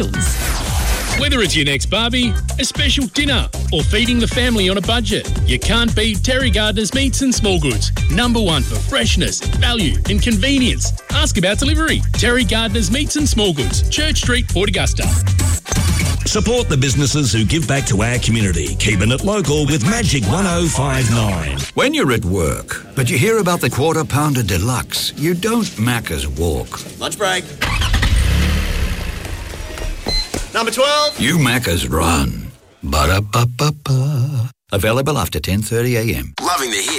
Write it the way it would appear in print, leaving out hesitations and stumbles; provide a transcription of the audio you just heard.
Whether it's your next barbie, a special dinner, or feeding the family on a budget, you can't beat Terry Gardner's Meats and Small Goods. Number one for freshness, value and convenience. Ask about delivery. Terry Gardner's Meats and Small Goods, Church Street, Port Augusta. Support the businesses who give back to our community, keeping it local with Magic 1059. When you're at work, but you hear about the Quarter Pounder Deluxe, you don't Macca's walk. Lunch break. Number 12. You Macca's run. Ba-da-ba-ba-ba. Available after 10:30 a.m. Loving the hit.